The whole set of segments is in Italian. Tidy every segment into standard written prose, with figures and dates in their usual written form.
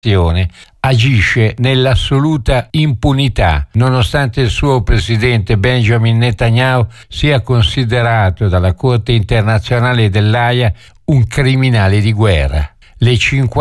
agisce nell'assoluta impunità, nonostante il suo presidente Benjamin Netanyahu sia considerato dalla Corte internazionale dell'Aia un criminale di guerra. Le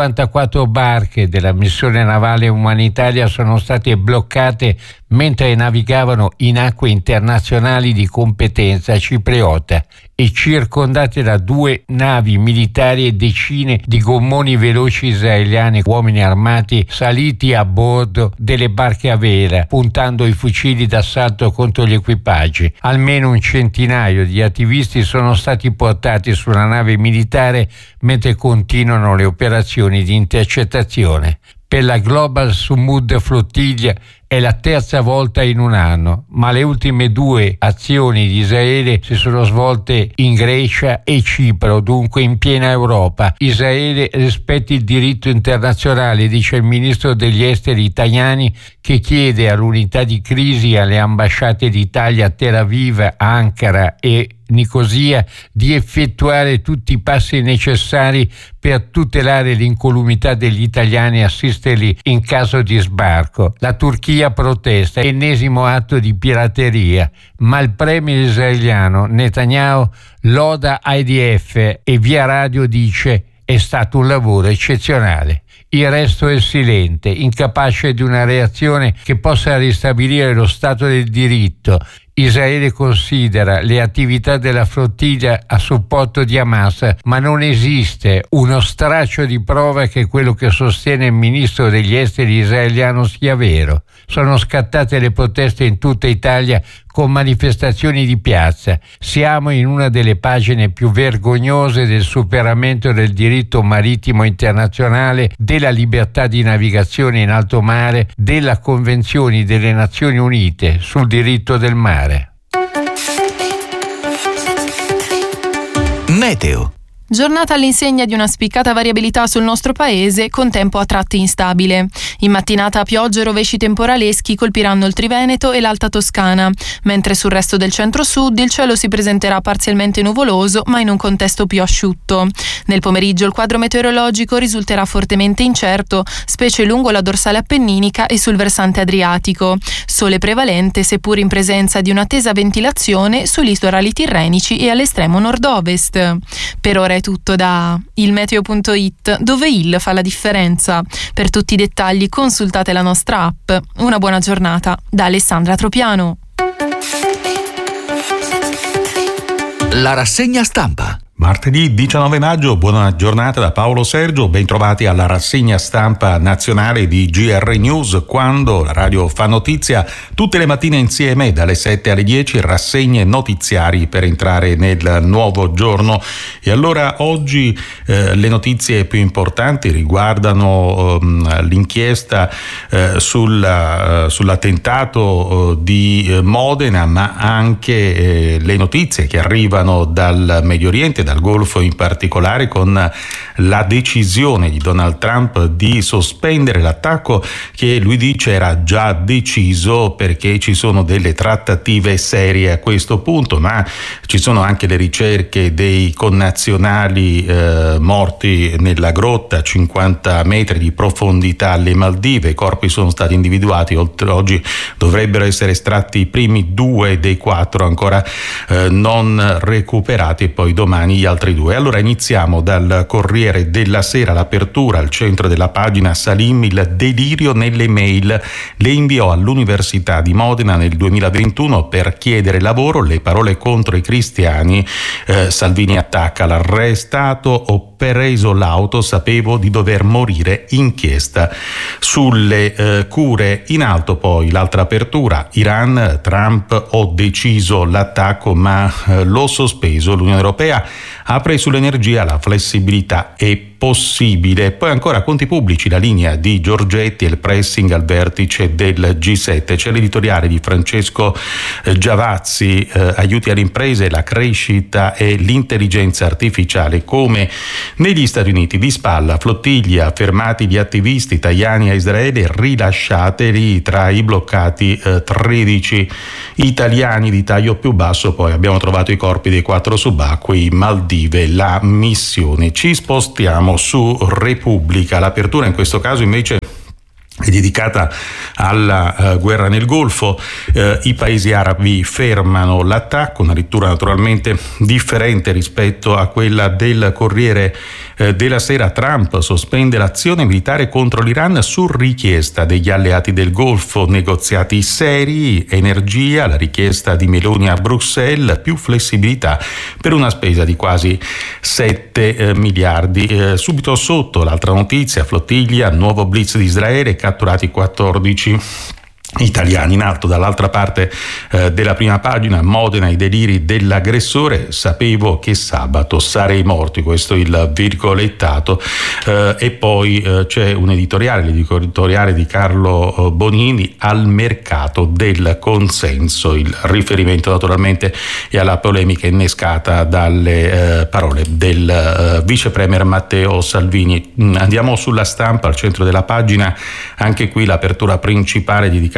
54 barche della missione navale umanitaria sono state bloccate mentre navigavano in acque internazionali di competenza cipriota e circondate da 2 navi militari e decine di gommoni veloci israeliani, uomini armati saliti a bordo delle barche a vela, puntando i fucili d'assalto contro gli equipaggi. Almeno un centinaio di attivisti sono stati portati su una nave militare mentre continuano le operazioni di intercettazione. Per la Global Sumud Flottiglia è la terza volta in un anno, ma le ultime 2 azioni di Israele si sono svolte in Grecia e Cipro, dunque in piena Europa. Israele rispetta il diritto internazionale, dice il ministro degli esteri Tajani, che chiede all'unità di crisi alle ambasciate d'Italia a Tel Aviv, Ankara e Nicosia di effettuare tutti i passi necessari per tutelare l'incolumità degli italiani e assisterli in caso di sbarco. La Turchia protesta, ennesimo atto di pirateria, ma il premier israeliano Netanyahu loda IDF e via radio dice: è stato un lavoro eccezionale. Il resto è silente, incapace di una reazione che possa ristabilire lo Stato del diritto. Israele considera le attività della flottiglia a supporto di Hamas, ma non esiste uno straccio di prova che quello che sostiene il ministro degli esteri israeliano sia vero. Sono scattate le proteste in tutta Italia con manifestazioni di piazza. Siamo in una delle pagine più vergognose del superamento del diritto marittimo internazionale, della libertà di navigazione in alto mare, della Convenzione delle Nazioni Unite sul diritto del mare. Meteo. Giornata all'insegna di una spiccata variabilità sul nostro paese, con tempo a tratti instabile. In mattinata piogge e rovesci temporaleschi colpiranno il Triveneto e l'Alta Toscana, mentre sul resto del centro-sud il cielo si presenterà parzialmente nuvoloso, ma in un contesto più asciutto. Nel pomeriggio il quadro meteorologico risulterà fortemente incerto, specie lungo la dorsale appenninica e sul versante adriatico. Sole prevalente, seppur in presenza di una tesa ventilazione sui litorali tirrenici e all'estremo nord-ovest. Per ora è tutto da ilmeteo.it, dove il fa la differenza. Per tutti i dettagli consultate la nostra app. Una buona giornata da Alessandra Tropiano. La rassegna stampa. Martedì 19 maggio, buona giornata da Paolo Sergio, bentrovati alla rassegna stampa nazionale di GR News, quando la radio fa notizia tutte le mattine insieme dalle 7 alle 10, rassegne notiziari per entrare nel nuovo giorno. E allora oggi le notizie più importanti riguardano l'inchiesta sull'attentato di Modena, ma anche le notizie che arrivano dal Medio Oriente, dal Golfo in particolare, con la decisione di Donald Trump di sospendere l'attacco che lui dice era già deciso perché ci sono delle trattative serie a questo punto, ma ci sono anche le ricerche dei connazionali morti nella grotta a 50 metri di profondità alle Maldive. I corpi sono stati individuati, oggi dovrebbero essere estratti i primi 2 dei 4 ancora non recuperati e poi domani gli altri 2. Allora iniziamo dal Corriere della Sera, l'apertura al centro della pagina: Salim, il delirio nelle mail, le inviò all'Università di Modena nel 2021 per chiedere lavoro, le parole contro i cristiani, Salvini attacca, l'arrestato, ho preso l'auto, sapevo di dover morire, inchiesta sulle cure in alto. Poi l'altra apertura, Iran, Trump, ho deciso l'attacco ma l'ho sospeso, l'Unione Europea apre sull'energia, la flessibilità è possibile. Poi ancora conti pubblici, la linea di Giorgetti e il pressing al vertice del G7. C'è l'editoriale di Francesco Giavazzi, aiuti alle imprese, la crescita e l'intelligenza artificiale, come negli Stati Uniti. Di spalla, flottiglia, fermati gli attivisti italiani a Israele, rilasciateli, tra i bloccati 13 italiani di taglio più basso. Poi abbiamo trovato i corpi dei 4 subacquei maldivi Maldive la missione. Ci spostiamo su Repubblica. L'apertura in questo caso invece è dedicata alla guerra nel Golfo. I paesi arabi fermano l'attacco, una lettura naturalmente differente rispetto a quella del Corriere della Sera. Trump sospende l'azione militare contro l'Iran su richiesta degli alleati del Golfo, negoziati seri, energia, la richiesta di Meloni a Bruxelles, più flessibilità per una spesa di quasi 7 miliardi. Subito sotto l'altra notizia, flottiglia, nuovo blitz di Israele, catturati 14 italiani. In alto dall'altra parte della prima pagina, Modena, i deliri dell'aggressore, sapevo che sabato sarei morto, questo è il virgolettato. E poi c'è un editoriale, l'editoriale di Carlo Bonini, al mercato del consenso. Il riferimento naturalmente è alla polemica innescata dalle parole del vice premier Matteo Salvini. Andiamo sulla Stampa, al centro della pagina, anche qui l'apertura principale dedicata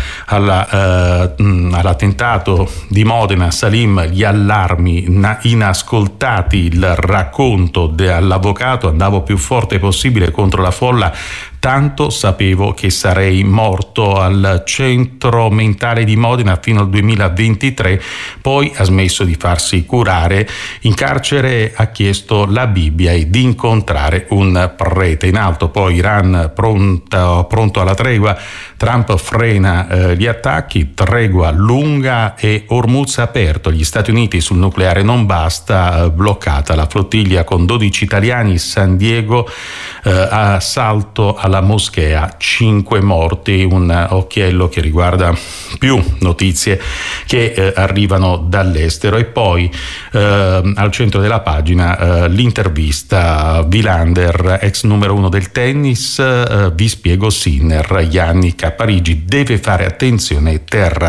all'attentato di Modena. Salim, gli allarmi inascoltati, il racconto dell'avvocato: andavo più forte possibile contro la folla, tanto sapevo che sarei morto. Al centro mentale di Modena fino al 2023, poi ha smesso di farsi curare. In carcere ha chiesto la Bibbia e di incontrare un prete. In alto poi Iran pronto alla tregua, Trump frena gli attacchi, tregua lunga e Hormuz aperto. Gli Stati Uniti sul nucleare non basta, bloccata la flottiglia con 12 italiani. San Diego, assalto alla moschea, 5 morti. Un occhiello che riguarda più notizie che arrivano dall'estero. E poi al centro della pagina l'intervista, Wilander, ex numero 1 del tennis, vi spiego Sinner, Yannick a Parigi deve fare attenzione, terra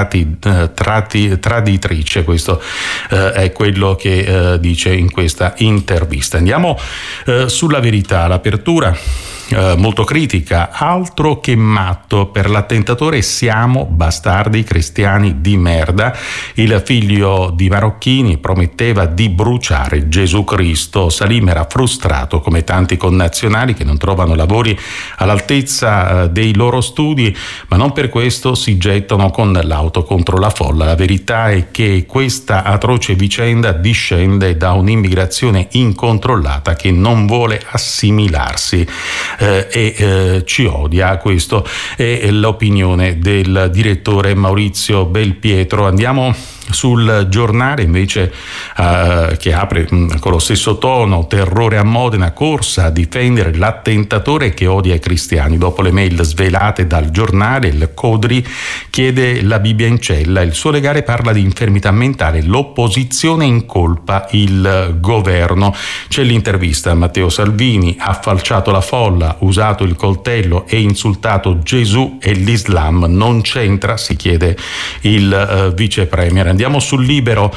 traditrice. Questo è quello che dice in questa intervista. Andiamo sulla Verità, l'apertura molto critica, altro che matto per l'attentatore, siamo bastardi cristiani di merda. Il figlio di Marocchini prometteva di bruciare Gesù Cristo. Salim era frustrato come tanti connazionali che non trovano lavori all'altezza dei loro studi, ma non per questo si gettano con l'auto contro la folla. La verità è che questa atroce vicenda discende da un'immigrazione incontrollata che non vuole assimilarsi e ci odia. Questo è l'opinione del direttore Maurizio Belpietro. Andiamo sul Giornale invece, che apre con lo stesso tono: terrore a Modena, corsa a difendere l'attentatore che odia i cristiani. Dopo le mail svelate dal Giornale, il Codri chiede la Bibbia in cella, il suo legale parla di infermità mentale, l'opposizione incolpa il governo. C'è l'intervista a Matteo Salvini, ha falciato la folla, usato il coltello e insultato Gesù e l'Islam, non c'entra, si chiede il vice premier. Andiamo sul Libero,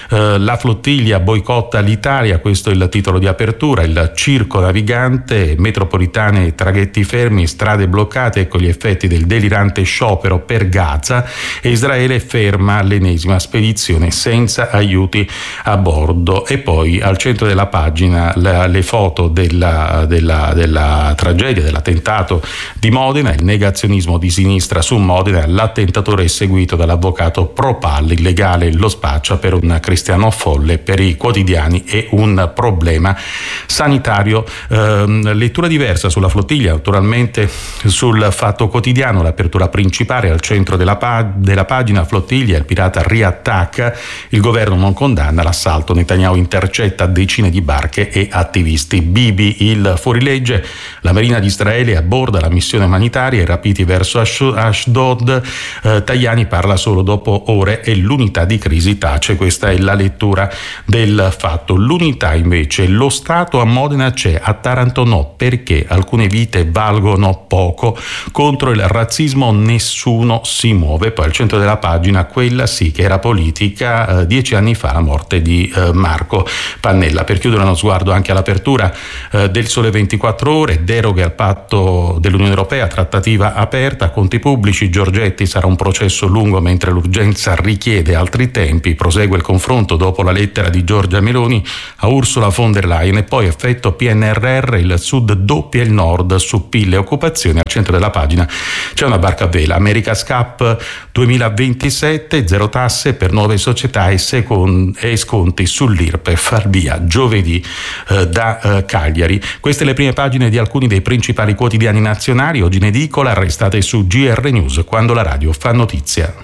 la flottiglia boicotta l'Italia, questo è il titolo di apertura. Il circo navigante, metropolitane e traghetti fermi, strade bloccate, ecco gli effetti del delirante sciopero per Gaza, e Israele ferma l'ennesima spedizione senza aiuti a bordo. E poi al centro della pagina le foto della tragedia, dell'attentato di Modena, il negazionismo di sinistra su Modena, l'attentatore è seguito dall'avvocato Propal, illegale lo spaccia per un cristiano folle, per i quotidiani è un problema sanitario. Lettura diversa sulla flottiglia, naturalmente sul Fatto Quotidiano, l'apertura principale al centro della pagina, flottiglia, il pirata riattacca, il governo non condanna l'assalto, Netanyahu intercetta decine di barche e attivisti. Bibi, il fuorilegge, la Marina di Israele aborda la missione umanitaria, i rapiti verso Ashdod, Tajani parla solo dopo ore e l'unità di crisi tace. Questa è la lettura del Fatto. L'unità invece, lo Stato a Modena c'è, a Taranto no, perché alcune vite valgono poco, contro il razzismo nessuno si muove. Poi al centro della pagina, quella sì che era politica, 10 anni fa la morte di Marco Pannella. Per chiudere uno sguardo anche all'apertura del Sole 24 Ore, deroghe al patto dell'Unione Europea, trattativa aperta, conti pubblici, Giorgetti, sarà un processo lungo mentre l'urgenza richiede altre altri tempi. Prosegue il confronto dopo la lettera di Giorgia Meloni a Ursula von der Leyen, e poi effetto PNRR, il Sud doppia il Nord su PIL e occupazione. Al centro della pagina c'è una barca a vela, America's Cup 2027, zero tasse per nuove società e sconti sull'IRPEF al via giovedì da Cagliari. Queste le prime pagine di alcuni dei principali quotidiani nazionali. Oggi in edicola, restate su GR News, quando la radio fa notizia.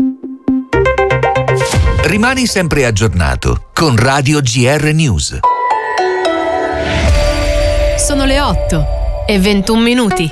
Rimani sempre aggiornato con Radio GR News. Sono le 8:21.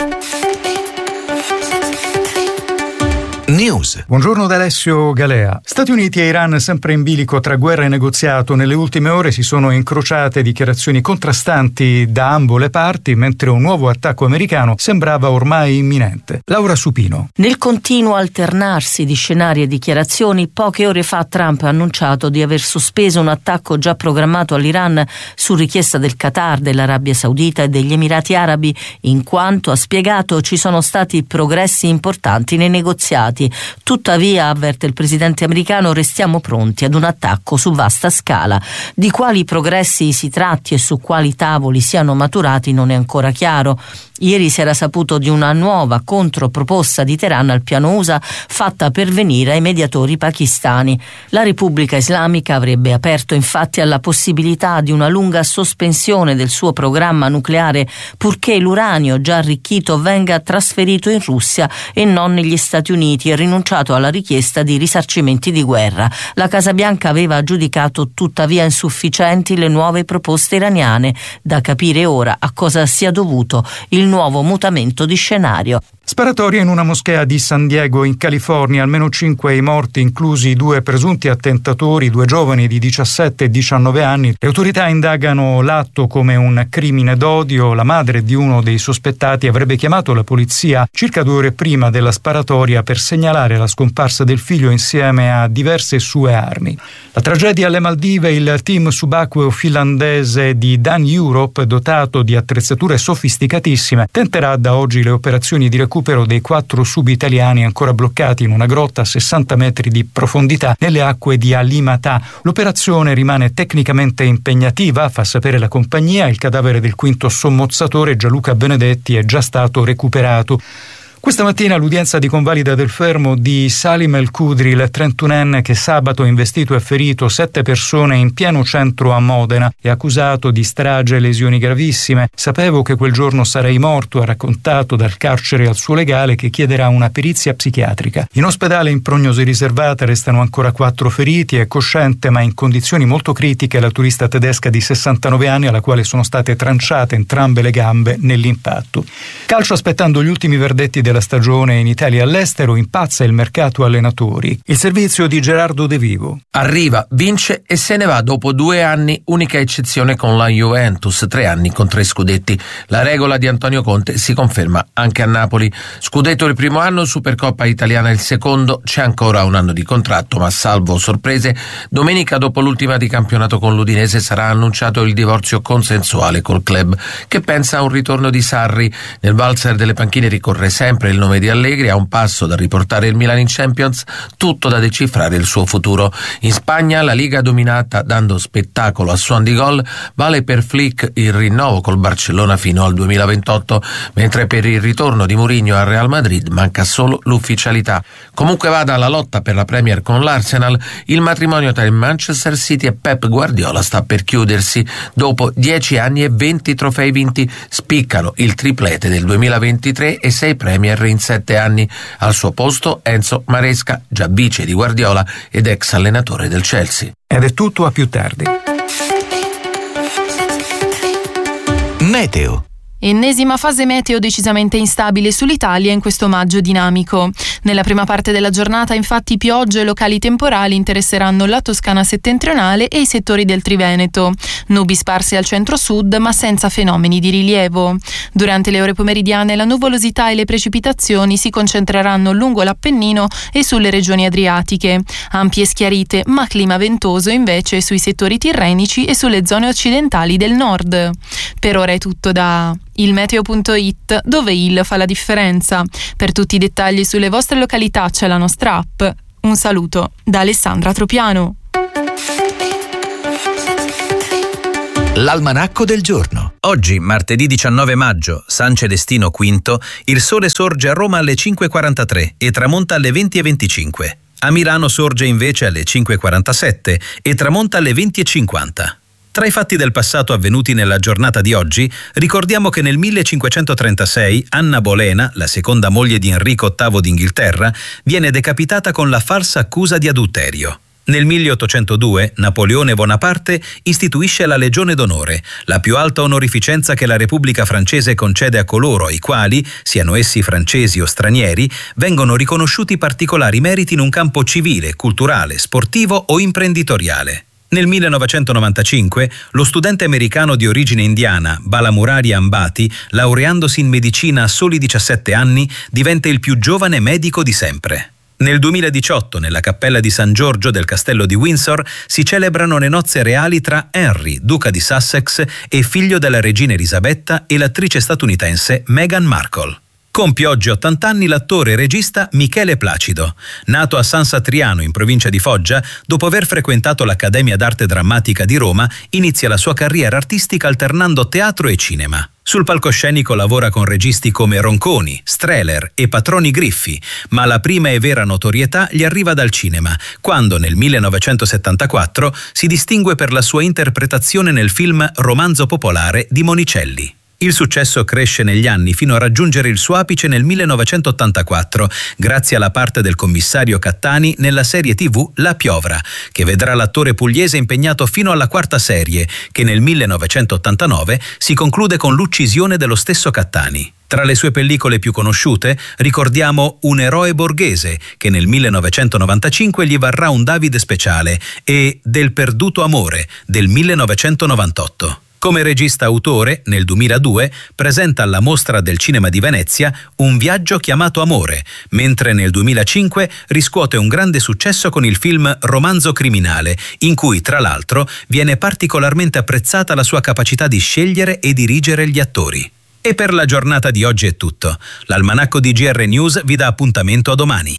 News. Buongiorno da Alessio Galea. Stati Uniti e Iran sempre in bilico tra guerra e negoziato. Nelle ultime ore si sono incrociate dichiarazioni contrastanti da ambo le parti, mentre un nuovo attacco americano sembrava ormai imminente. Laura Supino. Nel continuo alternarsi di scenari e dichiarazioni, poche ore fa Trump ha annunciato di aver sospeso un attacco già programmato all'Iran su richiesta del Qatar, dell'Arabia Saudita e degli Emirati Arabi, in quanto, ha spiegato, ci sono stati progressi importanti nei negoziati. Tuttavia, avverte il presidente americano, restiamo pronti ad un attacco su vasta scala. Di quali progressi si tratti e su quali tavoli siano maturati non è ancora chiaro. Ieri si era saputo di una nuova controproposta di Teheran al piano USA fatta pervenire ai mediatori pakistani. La Repubblica Islamica avrebbe aperto infatti alla possibilità di una lunga sospensione del suo programma nucleare, purché l'uranio già arricchito venga trasferito in Russia e non negli Stati Uniti, e rinunciato alla richiesta di risarcimenti di guerra. La Casa Bianca aveva giudicato tuttavia insufficienti le nuove proposte iraniane. Da capire ora a cosa sia dovuto il nuovo mutamento di scenario. Sparatoria in una moschea di San Diego in California, almeno 5 i morti, inclusi 2 presunti attentatori, 2 giovani di 17 e 19 anni. Le autorità indagano l'atto come un crimine d'odio. La madre di uno dei sospettati avrebbe chiamato la polizia circa 2 ore prima della sparatoria per segnalare la scomparsa del figlio insieme a diverse sue armi. La tragedia alle Maldive. Il team subacqueo finlandese di Dan Europe, dotato di attrezzature sofisticatissime, tenterà da oggi le operazioni di recupero dei 4 sub-italiani ancora bloccati in una grotta a 60 metri di profondità nelle acque di Alimatà. L'operazione rimane tecnicamente impegnativa, fa sapere la compagnia. Il cadavere del quinto sommozzatore, Gianluca Benedetti, è già stato recuperato. Questa mattina l'udienza di convalida del fermo di Salim El Khudri, il 31enne che sabato ha investito e ferito 7 persone in pieno centro a Modena, è accusato di strage e lesioni gravissime. Sapevo che quel giorno sarei morto, ha raccontato dal carcere al suo legale, che chiederà una perizia psichiatrica. In ospedale in prognosi riservata restano ancora 4 feriti. È cosciente ma in condizioni molto critiche la turista tedesca di 69 anni alla quale sono state tranciate entrambe le gambe nell'impatto. Calcio, aspettando gli ultimi verdetti della stagione in Italia e all'estero, impazza il mercato allenatori. Il servizio di Gerardo De Vivo. Arriva, vince e se ne va dopo 2 anni, unica eccezione con la Juventus, 3 anni con 3 scudetti. La regola di Antonio Conte si conferma anche a Napoli. Scudetto il primo anno, Supercoppa italiana il secondo, c'è ancora un anno di contratto, ma salvo sorprese, domenica dopo l'ultima di campionato con l'Udinese sarà annunciato il divorzio consensuale col club, che pensa a un ritorno di Sarri. Nel valzer delle panchine ricorre sempre il nome di Allegri, a un passo da riportare il Milan in Champions, tutto da decifrare il suo futuro. In Spagna la Liga dominata dando spettacolo a suon di gol, vale per Flick il rinnovo col Barcellona fino al 2028, mentre per il ritorno di Mourinho al Real Madrid manca solo l'ufficialità. Comunque vada la lotta per la Premier con l'Arsenal, il matrimonio tra il Manchester City e Pep Guardiola sta per chiudersi. Dopo 10 anni e 20 trofei vinti, spiccano il triplete del 2023 e 6 Premier in 7 anni. Al suo posto Enzo Maresca, già vice di Guardiola ed ex allenatore del Chelsea. Ed è tutto, a più tardi. Meteo. Ennesima fase meteo decisamente instabile sull'Italia in questo maggio dinamico. Nella prima parte della giornata, infatti, piogge e locali temporali interesseranno la Toscana settentrionale e i settori del Triveneto. Nubi sparse al centro-sud, ma senza fenomeni di rilievo. Durante le ore pomeridiane, la nuvolosità e le precipitazioni si concentreranno lungo l'Appennino e sulle regioni adriatiche. Ampie schiarite, ma clima ventoso invece sui settori tirrenici e sulle zone occidentali del nord. Per ora è tutto da ilmeteo.it, dove il fa la differenza. Per tutti i dettagli sulle vostre località c'è la nostra app. Un saluto da Alessandra Tropiano. L'almanacco del giorno. Oggi, martedì 19 maggio, San Celestino V, il sole sorge a Roma alle 5:43 e tramonta alle 20:25. A Milano sorge invece alle 5:47 e tramonta alle 20:50. Tra i fatti del passato avvenuti nella giornata di oggi, ricordiamo che nel 1536 Anna Bolena, la seconda moglie di Enrico VIII d'Inghilterra, viene decapitata con la falsa accusa di adulterio. Nel 1802 Napoleone Bonaparte istituisce la Legione d'Onore, la più alta onorificenza che la Repubblica francese concede a coloro ai quali, siano essi francesi o stranieri, vengono riconosciuti particolari meriti in un campo civile, culturale, sportivo o imprenditoriale. Nel 1995 lo studente americano di origine indiana Bala Murari Ambati, laureandosi in medicina a soli 17 anni, diventa il più giovane medico di sempre. Nel 2018, nella cappella di San Giorgio del castello di Windsor, si celebrano le nozze reali tra Henry, duca di Sussex e figlio della regina Elisabetta, e l'attrice statunitense Meghan Markle. Compie oggi 80 anni l'attore e regista Michele Placido. Nato a San Satriano, in provincia di Foggia, dopo aver frequentato l'Accademia d'Arte Drammatica di Roma, inizia la sua carriera artistica alternando teatro e cinema. Sul palcoscenico lavora con registi come Ronconi, Strehler e Patroni Griffi, ma la prima e vera notorietà gli arriva dal cinema, quando nel 1974 si distingue per la sua interpretazione nel film Romanzo popolare di Monicelli. Il successo cresce negli anni fino a raggiungere il suo apice nel 1984, grazie alla parte del commissario Cattani nella serie TV La Piovra, che vedrà l'attore pugliese impegnato fino alla quarta serie, che nel 1989 si conclude con l'uccisione dello stesso Cattani. Tra le sue pellicole più conosciute ricordiamo Un eroe borghese, che nel 1995 gli varrà un Davide speciale, e Del perduto amore, del 1998. Come regista autore, nel 2002 presenta alla Mostra del Cinema di Venezia Un viaggio chiamato amore, mentre nel 2005 riscuote un grande successo con il film Romanzo criminale, in cui tra l'altro viene particolarmente apprezzata la sua capacità di scegliere e dirigere gli attori. E per la giornata di oggi è tutto. L'Almanacco di GR News vi dà appuntamento a domani.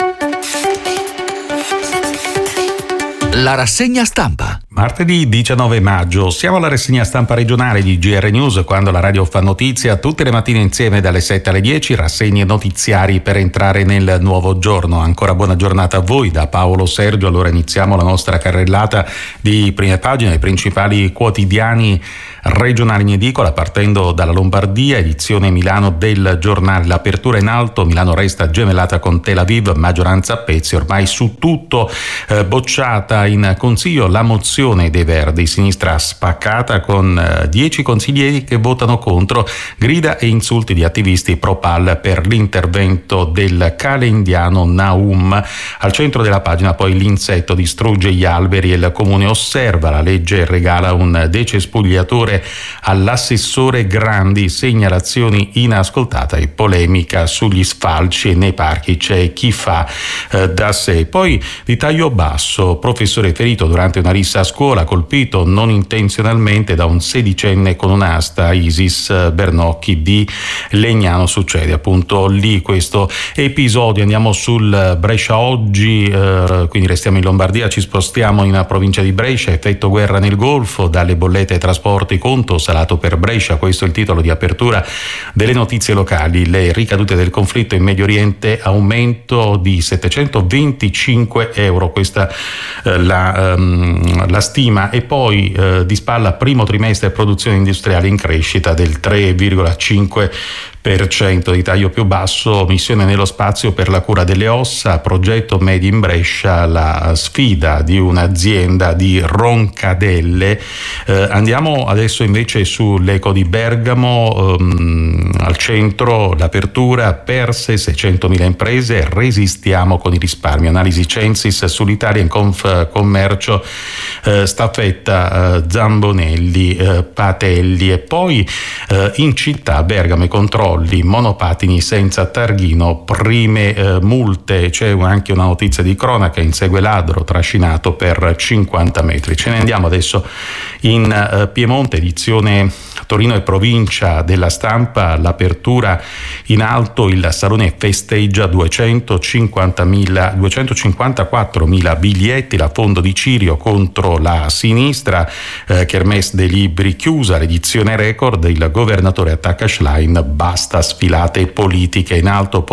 La rassegna stampa. Martedì 19 maggio, siamo alla rassegna stampa regionale di GR News, quando la radio fa notizia tutte le mattine insieme dalle 7 alle 10, rassegne notiziari per entrare nel nuovo giorno. Ancora buona giornata a voi da Paolo Sergio. Allora iniziamo la nostra carrellata di prime pagine, i principali quotidiani regionali in edicola, partendo dalla Lombardia, edizione Milano del giornale. L'apertura in alto, Milano resta gemellata con Tel Aviv, maggioranza a pezzi, ormai su tutto, bocciata in consiglio la mozione dei Verdi, sinistra spaccata con 10 consiglieri che votano contro, grida e insulti di attivisti pro-PAL per l'intervento del cale indiano Naum. Al centro della pagina poi l'insetto distrugge gli alberi e il comune osserva, la legge regala un decespugliatore all'assessore Grandi, segnalazioni inascoltate e polemica sugli sfalci, e nei parchi c'è chi fa da sé. Poi di taglio basso, professore ferito durante una rissa a scuola, colpito non intenzionalmente da un 16enne con un'asta, Isis Bernocchi di Legnano. Succede appunto lì questo episodio. Andiamo sul Brescia Oggi, quindi restiamo in Lombardia, ci spostiamo in provincia di Brescia. Effetto guerra nel Golfo, dalle bollette ai trasporti, conto salato per Brescia, questo è il titolo di apertura delle notizie locali. Le ricadute del conflitto in Medio Oriente, aumento di 725 euro, questa la stima. E poi di spalla primo trimestre produzione industriale in crescita del 3,5%. Di taglio più basso, missione nello spazio per la cura delle ossa, progetto Made in Brescia, la sfida di un'azienda di Roncadelle. Andiamo adesso invece sull'Eco di Bergamo, al centro l'apertura, perse 600.000 imprese, resistiamo con i risparmi, analisi Censis sull'Italia in Confcommercio, staffetta Zambonelli, Patelli. E poi in città Bergamo i controlli controlli, monopatini senza targhino, prime multe. C'è anche una notizia di cronaca: insegue ladro trascinato per 50 metri. Ce ne andiamo adesso in Piemonte, edizione Torino e provincia della Stampa. L'apertura in alto, il Salone festeggia 254.000 biglietti, la Fondo di Cirio contro la sinistra, Kermesse dei libri chiusa, l'edizione record, il governatore attacca Schlein, basta sfilate politiche. In alto